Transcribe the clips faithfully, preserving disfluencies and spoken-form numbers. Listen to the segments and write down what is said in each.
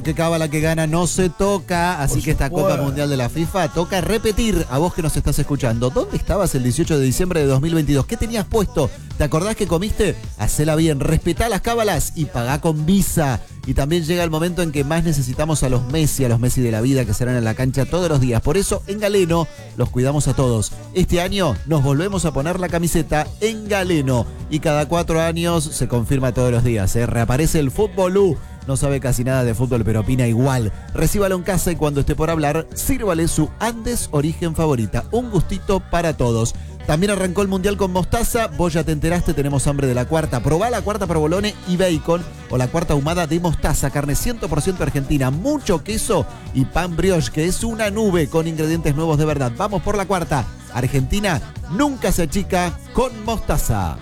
Que cábala que gana no se toca, así Por que esta supuesto. Copa Mundial de la FIFA toca repetir. A vos que nos estás escuchando, ¿dónde estabas el dieciocho de diciembre de dos mil veintidós? ¿Qué tenías puesto? ¿Te acordás que comiste? Hacela bien, respetá las cábalas y pagá con Visa. Y también llega el momento en que más necesitamos a los Messi, a los Messi de la vida que serán en la cancha todos los días. Por eso en Galeno los cuidamos a todos. Este año nos volvemos a poner la camiseta en Galeno y cada cuatro años se confirma todos los días. ¿eh? Reaparece el Fútbol U. No sabe casi nada de fútbol, pero opina igual. Recíbalo en casa y cuando esté por hablar, sírvale su Andes Origen favorita. Un gustito para todos. También arrancó el Mundial con mostaza. Vos ya te enteraste, tenemos hambre de la cuarta. Probá la cuarta provolone y bacon o la cuarta ahumada de mostaza. Carne cien por ciento argentina, mucho queso y pan brioche, que es una nube con ingredientes nuevos de verdad. Vamos por la cuarta. Argentina nunca se achica con mostaza.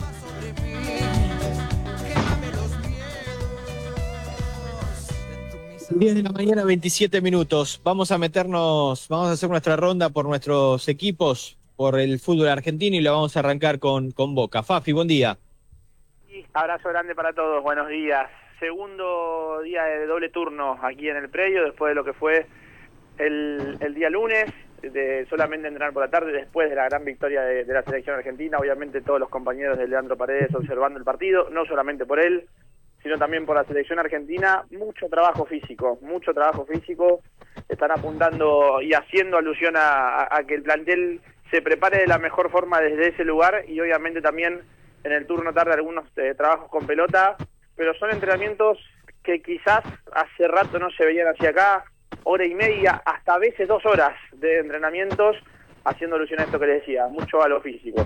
diez de la mañana, veintisiete minutos. Vamos a meternos, vamos a hacer nuestra ronda por nuestros equipos, por el fútbol argentino y lo vamos a arrancar con, con Boca. Fafi, buen día. Sí, abrazo grande para todos, buenos días. Segundo día de doble turno aquí en el predio, después de lo que fue el, el día lunes, de solamente entrenar por la tarde, después de la gran victoria de, de la selección argentina. Obviamente todos los compañeros de Leandro Paredes observando el partido, no solamente por él, sino también por la selección argentina. Mucho trabajo físico, mucho trabajo físico. Están apuntando y haciendo alusión a, a, a que el plantel se prepare de la mejor forma desde ese lugar y obviamente también en el turno tarde algunos eh, trabajos con pelota, pero son entrenamientos que quizás hace rato no se veían hacia acá, hora y media, hasta a veces dos horas de entrenamientos, haciendo alusión a esto que les decía, mucho a lo físico.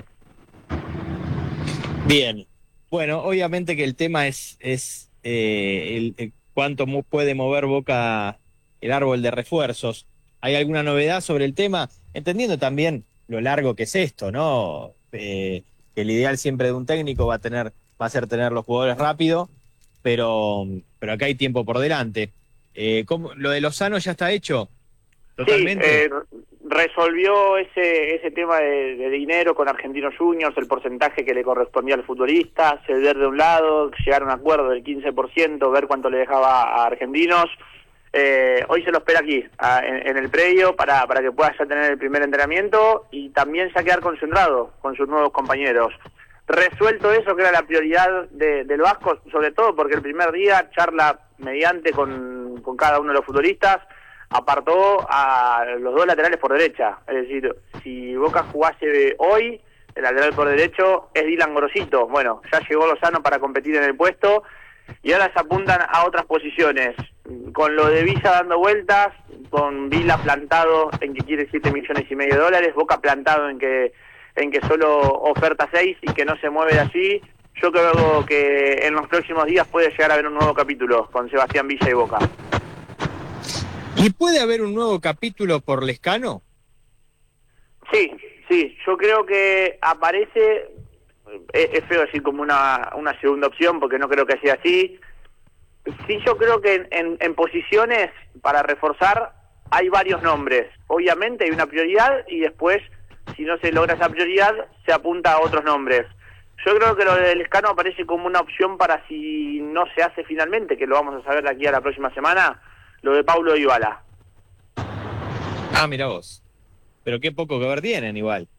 Bien. Bueno, obviamente que el tema es, es eh, el, el cuánto mo- puede mover Boca el árbol de refuerzos. ¿Hay alguna novedad sobre el tema? Entendiendo también lo largo que es esto, ¿no? Eh, que el ideal siempre de un técnico va a tener, va a ser tener los jugadores rápido, pero, pero acá hay tiempo por delante. Eh, ¿cómo, ¿Lo de Lozano ya está hecho? ¿Totalmente? Sí, eh, resolvió ese ese tema de, de dinero con Argentinos Juniors, el porcentaje que le correspondía al futbolista, ceder de un lado, llegar a un acuerdo del quince por ciento, ver cuánto le dejaba a Argentinos. Eh, hoy se lo espera aquí, a, en, en el predio, para, para que pueda ya tener el primer entrenamiento y también ya quedar concentrado con sus nuevos compañeros. Resuelto eso, que era la prioridad de, del Vasco, sobre todo porque el primer día charla mediante con, con cada uno de los futbolistas, apartó a los dos laterales por derecha. Es decir, si Boca jugase hoy, el lateral por derecho es Dylan Gorosito. Bueno, ya llegó Lozano para competir en el puesto y ahora se apuntan a otras posiciones. Con lo de Villa dando vueltas, con Vila plantado en que quiere siete millones y medio de dólares, Boca plantado en que en que solo oferta seis y que no se mueve de allí. Yo creo que en los próximos días puede llegar a haber un nuevo capítulo con Sebastián Villa y Boca. ¿Y puede haber un nuevo capítulo por Lescano? Sí, sí, yo creo que aparece, es, es feo decir como una, una segunda opción porque no creo que sea así. Sí, yo creo que en, en, en posiciones para reforzar hay varios nombres. Obviamente hay una prioridad y después, si no se logra esa prioridad, se apunta a otros nombres. Yo creo que lo del Lescano aparece como una opción para si no se hace finalmente, que lo vamos a saber de aquí a la próxima semana, lo de Paulo Dybala. Ah, mira vos. Pero qué poco que ver tienen igual.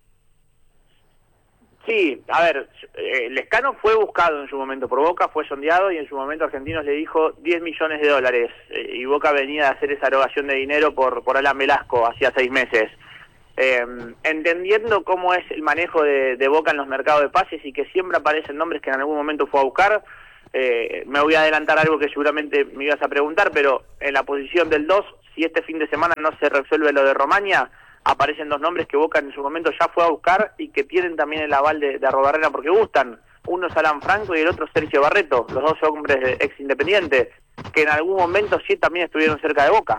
Sí, a ver, eh, Lescano fue buscado en su momento por Boca, fue sondeado y en su momento Argentinos le dijo diez millones de dólares eh, y Boca venía a hacer esa erogación de dinero por, por Alan Velasco hacía seis meses. Eh, entendiendo cómo es el manejo de, de Boca en los mercados de pases y que siempre aparecen nombres que en algún momento fue a buscar, eh, me voy a adelantar algo que seguramente me ibas a preguntar, pero en la posición del dos, si este fin de semana no se resuelve lo de Romaña, aparecen dos nombres que Boca en su momento ya fue a buscar y que tienen también el aval de, de Arrobarrena porque gustan. Uno es Alan Franco y el otro es Sergio Barreto, los dos hombres de ex Independiente, que en algún momento sí también estuvieron cerca de Boca.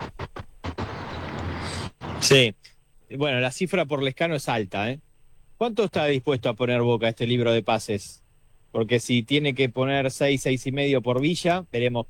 Sí. Bueno, la cifra por Lescano es alta, ¿eh? ¿Cuánto está dispuesto a poner Boca este libro de pases? Porque si tiene que poner seis, seis y medio por Villa, veremos